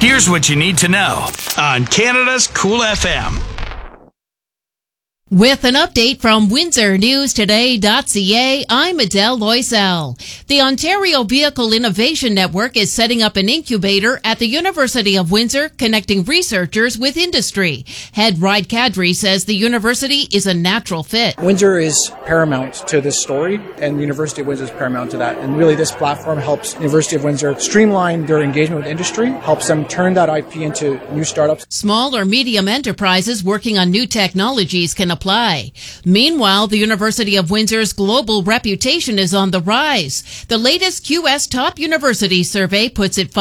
Here's what you need to know on Canada's Cool FM. With an update from WindsorNewsToday.ca, I'm Adele Loisel. The Ontario Vehicle Innovation Network is setting up an incubator at the University of Windsor, connecting researchers with industry. Head Ride Kadri says the university is a natural fit. Windsor is paramount to this story, and the University of Windsor is paramount to that. And really, this platform helps University of Windsor streamline their engagement with industry, helps them turn that IP into new startups. Small or medium enterprises working on new technologies can apply. Meanwhile, the University of Windsor's global reputation is on the rise. The latest QS Top University survey puts it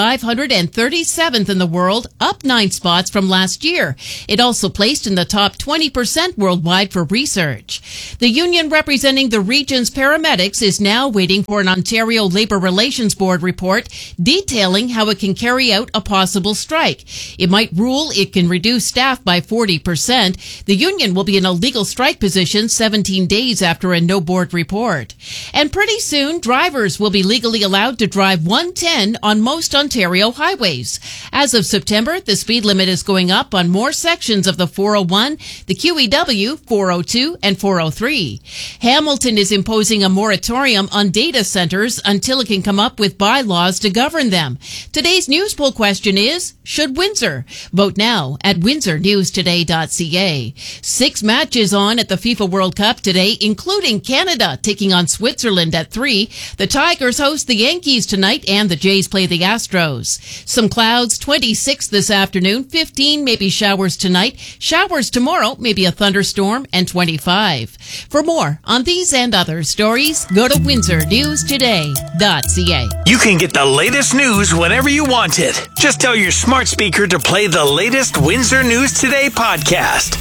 537th in the world, up 9 spots from last year. It also placed in the top 20% worldwide for research. The union representing the region's paramedics is now waiting for an Ontario Labour Relations Board report detailing how it can carry out a possible strike. It might rule it can reduce staff by 40%. The union will be in a legal strike position 17 days after a no board report. And pretty soon, drivers will be legally allowed to drive 110 on most Ontario highways. As of September, the speed limit is going up on more sections of the 401, the QEW, 402, and 403. Hamilton is imposing a moratorium on data centers until it can come up with bylaws to govern them. Today's news poll question is, should Windsor? Vote now at WindsorNewsToday.ca. 6 matches on at the FIFA World Cup today, including Canada taking on Switzerland at 3. The Tigers host the Yankees tonight, and the Jays play the Astros. Some clouds, 26 this afternoon, 15 maybe showers tonight, showers tomorrow, maybe a thunderstorm, and 25. For more on these and other stories, go to WindsorNewsToday.ca. You can get the latest news whenever you want it. Just tell your smart speaker to play the latest Windsor News Today podcast.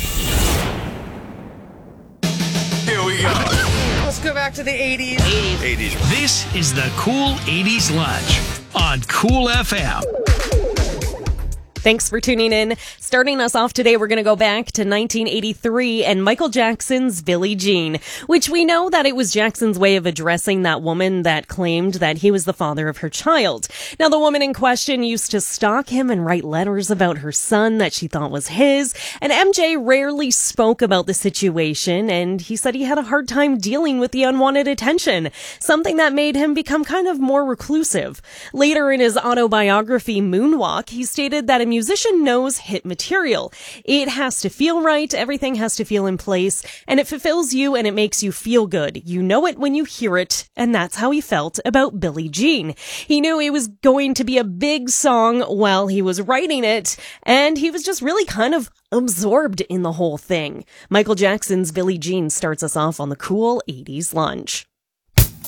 Let's go back to the 80s. 80s. This is the Cool 80s Lunch on Cool FM. Thanks for tuning in. Starting us off today, we're going to go back to 1983 and Michael Jackson's Billie Jean, which we know that it was Jackson's way of addressing that woman that claimed that he was the father of her child. Now, the woman in question used to stalk him and write letters about her son that she thought was his, and MJ rarely spoke about the situation, and he said he had a hard time dealing with the unwanted attention, something that made him become kind of more reclusive. Later in his autobiography, Moonwalk, he stated that a musician knows hit material. It has to feel right, everything has to feel in place, and it fulfills you and it makes you feel good. You know it when you hear it, and that's how he felt about Billie Jean. He knew it was going to be a big song while he was writing it, and he was just really kind of absorbed in the whole thing. Michael Jackson's Billie Jean starts us off on the Cool 80s Lunch.